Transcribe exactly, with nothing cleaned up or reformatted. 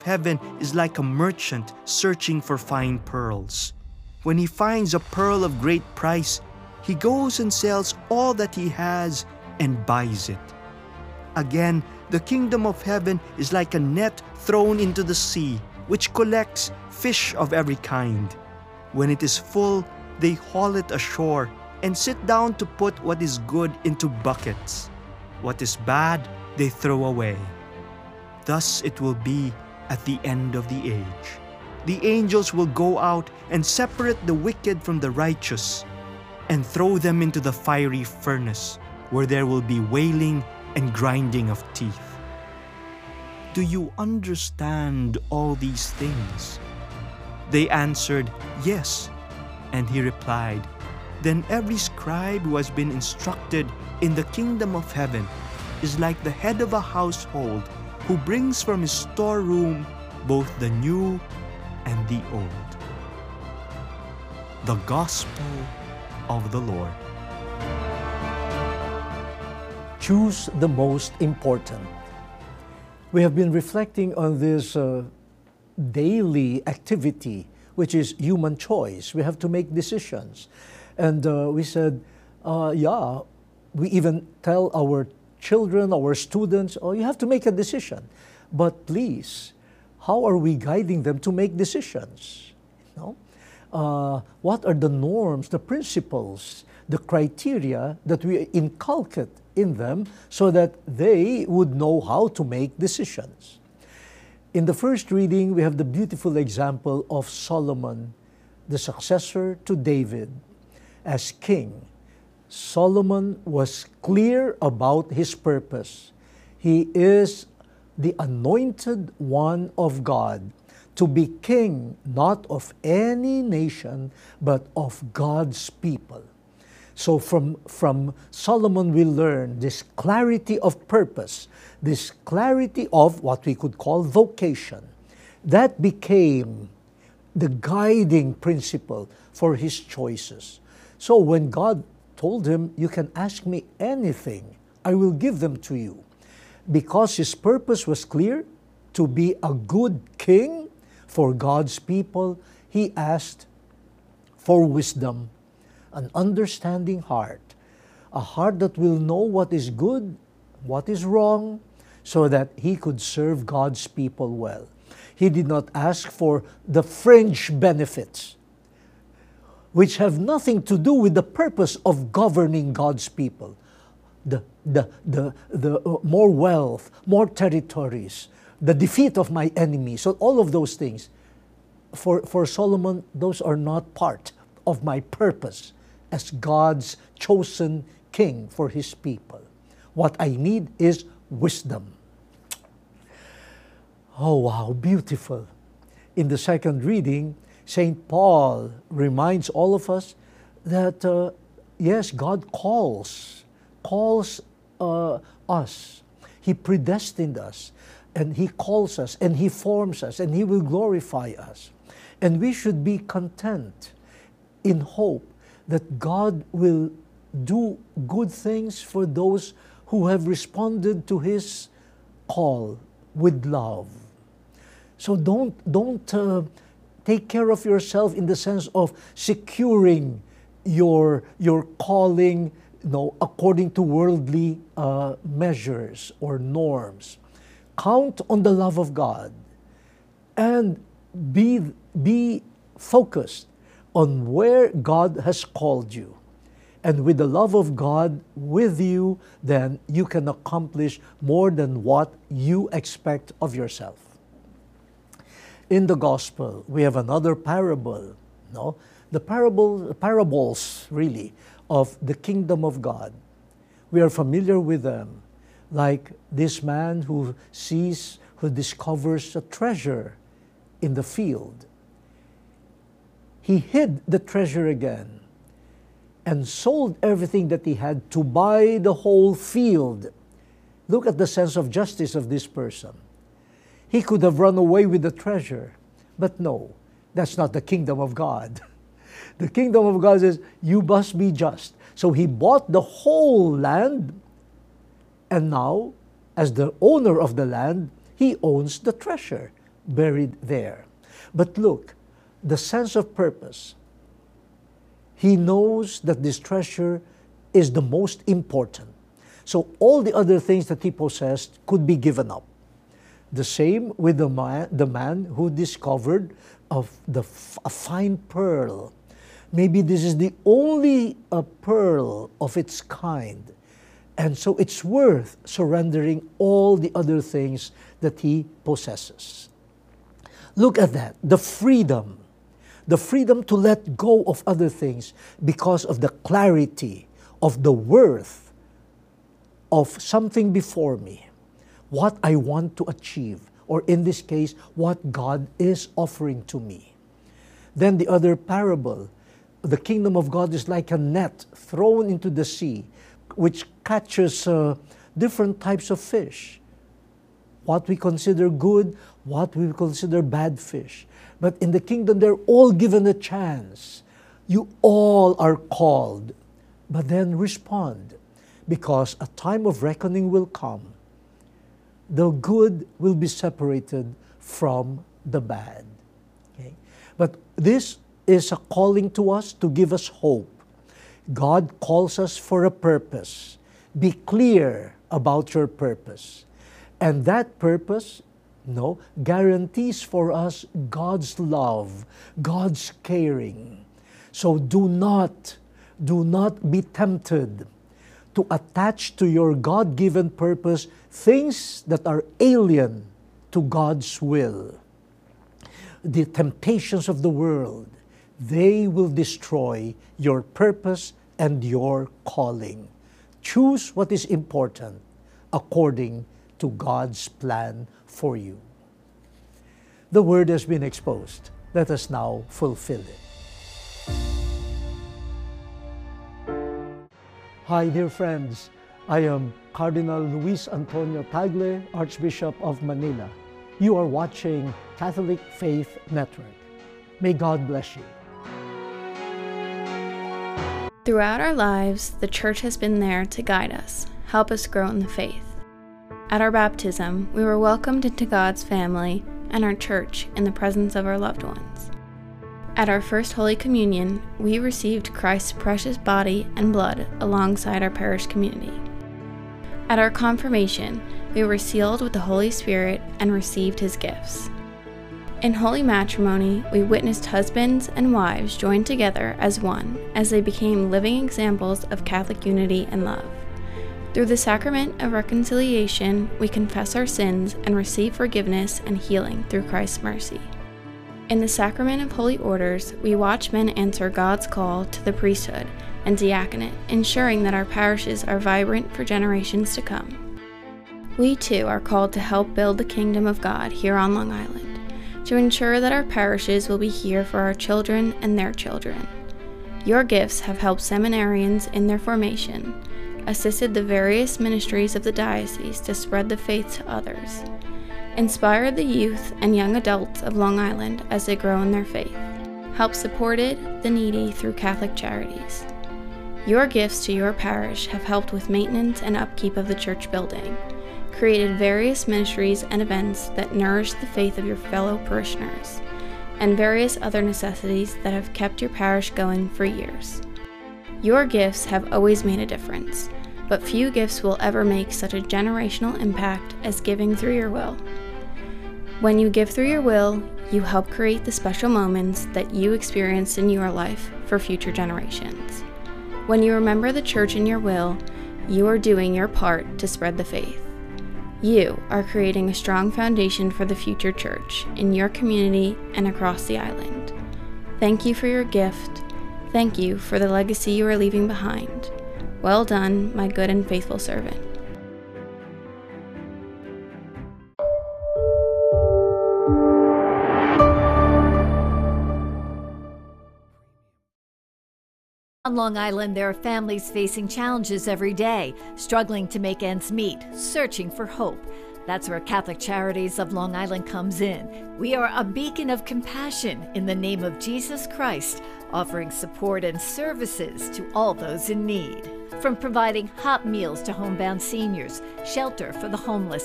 Heaven is like a merchant searching for fine pearls. When he finds a pearl of great price, he goes and sells all that he has and buys it. Again, the kingdom of heaven is like a net thrown into the sea, which collects fish of every kind. When it is full, they haul it ashore and sit down to put what is good into buckets. What is bad, they throw away. Thus it will be at the end of the age. The angels will go out and separate the wicked from the righteous and throw them into the fiery furnace, where there will be wailing and grinding of teeth. Do you understand all these things? They answered, Yes. And he replied, Then every scribe who has been instructed in the kingdom of heaven is like the head of a household who brings from his storeroom both the new and the old. The Gospel of the Lord. Choose the most important. We have been reflecting on this uh, daily activity, which is human choice. We have to make decisions. And uh, we said, uh, yeah, we even tell our children, our students, oh, you have to make a decision. But please, how are we guiding them to make decisions? You know? Uh, what are the norms, the principles, the criteria that we inculcate in them so that they would know how to make decisions? In the first reading, we have the beautiful example of Solomon, the successor to David, as king. Solomon was clear about his purpose. He is the anointed one of God to be king not of any nation but of God's people. So from, from Solomon we learn this clarity of purpose, this clarity of what we could call vocation. That became the guiding principle for his choices. So when God told him, you can ask me anything, I will give them to you. Because his purpose was clear, to be a good king for God's people, he asked for wisdom, an understanding heart, a heart that will know what is good, what is wrong, so that he could serve God's people well. He did not ask for the fringe benefits, which have nothing to do with the purpose of governing God's people. The, the, the, the uh, more wealth, more territories, the defeat of my enemies, so all of those things. For, for Solomon, those are not part of my purpose as God's chosen king for his people. What I need is wisdom. Oh, wow, beautiful. In the second reading, Saint Paul reminds all of us that, uh, yes, God calls, calls uh, us. He predestined us, and He calls us, and He forms us, and He will glorify us. And we should be content in hope that God will do good things for those who have responded to His call with love. So don't, don't uh, take care of yourself in the sense of securing your, your calling, you know, according to worldly uh, measures or norms. Count on the love of God and be, be focused on where God has called you. And with the love of God with you, then you can accomplish more than what you expect of yourself. In the Gospel, we have another parable, no? The parable, parables, really, of the kingdom of God. We are familiar with them, like this man who sees, who discovers a treasure in the field. He hid the treasure again and sold everything that he had to buy the whole field. Look at the sense of justice of this person. He could have run away with the treasure, but no, that's not the kingdom of God. The kingdom of God says, you must be just. So he bought the whole land, and now, as the owner of the land, he owns the treasure. buried there. But look, the sense of purpose. He knows that this treasure is the most important. So all the other things that he possessed could be given up. The same with the man, the man who discovered of the, a fine pearl. Maybe this is the only uh, pearl of its kind. And so it's worth surrendering all the other things that he possesses. Look at that, the freedom. The freedom to let go of other things because of the clarity of the worth of something before me, what I want to achieve, or in this case, what God is offering to me. Then the other parable, the kingdom of God is like a net thrown into the sea, which catches uh, different types of fish. What we consider good, what we consider bad fish. But in the kingdom, they're all given a chance. You all are called, but then respond, because a time of reckoning will come. The good will be separated from the bad. Okay? But this is a calling to us to give us hope. God calls us for a purpose. Be clear about your purpose. And that purpose, no, guarantees for us God's love, God's caring. So do not, do not be tempted to attach to your God-given purpose things that are alien to God's will. The temptations of the world, they will destroy your purpose and your calling. Choose what is important according to God's plan for you. The word has been exposed. Let us now fulfill it. Hi, dear friends. I am Cardinal Luis Antonio Tagle, Archbishop of Manila. You are watching Catholic Faith Network. May God bless you. Throughout our lives, the Church has been there to guide us, help us grow in the faith. At our baptism, we were welcomed into God's family and our Church in the presence of our loved ones. At our first Holy Communion, we received Christ's precious body and blood alongside our parish community. At our confirmation, we were sealed with the Holy Spirit and received His gifts. In holy matrimony, we witnessed husbands and wives joined together as one as they became living examples of Catholic unity and love. Through the sacrament of reconciliation, we confess our sins and receive forgiveness and healing through Christ's mercy. In the sacrament of holy orders, we watch men answer God's call to the priesthood and diaconate, ensuring that our parishes are vibrant for generations to come. We too are called to help build the kingdom of God here on Long Island, to ensure that our parishes will be here for our children and their children. Your gifts have helped seminarians in their formation, assisted the various ministries of the diocese to spread the faith to others, inspired the youth and young adults of Long Island as they grow in their faith, helped supported the needy through Catholic charities. Your gifts to your parish have helped with maintenance and upkeep of the church building, created various ministries and events that nourish the faith of your fellow parishioners, and various other necessities that have kept your parish going for years. Your gifts have always made a difference, but few gifts will ever make such a generational impact as giving through your will. When you give through your will, you help create the special moments that you experienced in your life for future generations. When you remember the Church in your will, you are doing your part to spread the faith. You are creating a strong foundation for the future Church in your community and across the island. Thank you for your gift. Thank you for the legacy you are leaving behind. Well done, my good and faithful servant. On Long Island, there are families facing challenges every day, struggling to make ends meet, searching for hope. That's where Catholic Charities of Long Island comes in. We are a beacon of compassion in the name of Jesus Christ, offering support and services to all those in need. From providing hot meals to homebound seniors, shelter for the homeless,